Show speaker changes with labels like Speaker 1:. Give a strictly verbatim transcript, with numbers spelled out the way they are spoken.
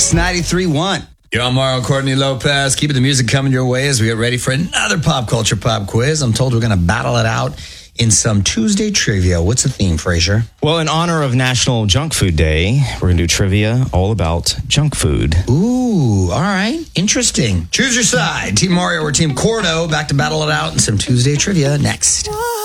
Speaker 1: Mix ninety-three point one. You're on Mario Courtney Lopez. Keeping the music coming your way as we get ready for another pop culture pop quiz. I'm told we're going to battle it out in some Tuesday trivia. What's the theme, Frazier?
Speaker 2: Well, in honor of National Junk Food Day, we're going to do trivia all about junk food.
Speaker 1: Ooh, all right. Interesting. Choose your side. Team Mario or Team Cordo. Back to battle it out in some Tuesday trivia next.